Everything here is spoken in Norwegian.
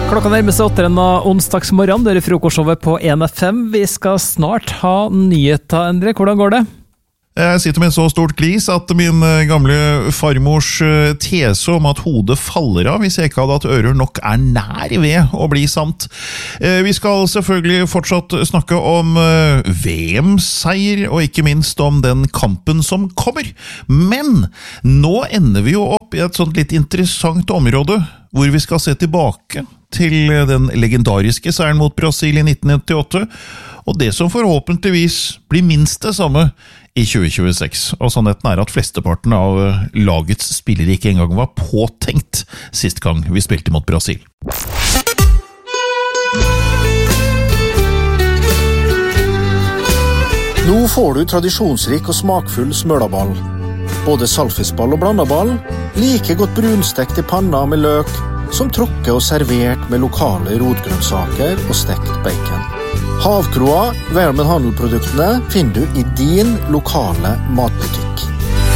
Klokka nærmer seg 8 onsdagsmorgen, det frokostshowet på 1FM. Vi skal snart ha nyheter, Endre. Hvordan går det? Jeg sitter med et så stort glis at min gamle farmors tese om at hodet faller av hvis jeg ikke hadde hatt ører nok nær ved å bli sant. Vi skal selvfølgelig fortsatt snakke om VM-seier og ikke minst om den kampen som kommer. Men nå ender vi jo opp i et sånt litt interessant område hvor vi skal se tilbake til den legendariske seieren mot Brasil i 1998, og det som forhåpentligvis blir minst det samme i 2026. Og sannheten at flesteparten av lagets spillere ikke engang var påtenkt sist gang vi spilte mot Brasil. Nå får du tradisjonsrik og smakfull smølaball. Både salfisball og blandaball, like godt brunstekt i panna med løk, som trukket og servert med lokale rotgrønnsaker og stekt bacon. Havkroa, Vermen Handelproduktene, finner du i din lokale matbutikk.